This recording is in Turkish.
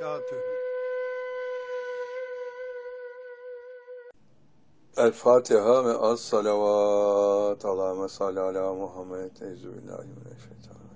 وبركاته. El-Fatiha ve as-salavat. Allahümme salli ala Muhammed. Euzubillahimineşşeytanirracim.